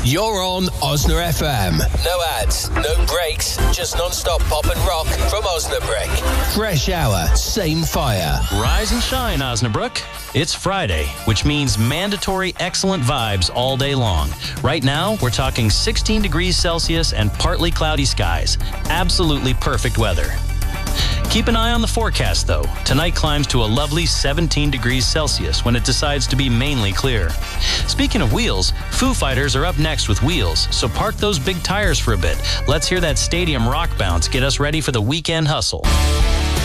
You're on Osna FM. No ads, no breaks, just non-stop pop and rock from Osnabrück. Fresh hour, same fire. Rise and shine, Osnabrück. It's Friday, which means mandatory excellent vibes all day long. Right now, we're talking 16 degrees Celsius and partly cloudy skies. Absolutely perfect weather. Keep an eye on the forecast, though. Tonight climbs to a lovely 17 degrees Celsius when it decides to be mainly clear. Speaking of wheels, Foo Fighters are up next with Wheels, so park those big tires for a bit. Let's hear that stadium rock bounce get us ready for the weekend hustle.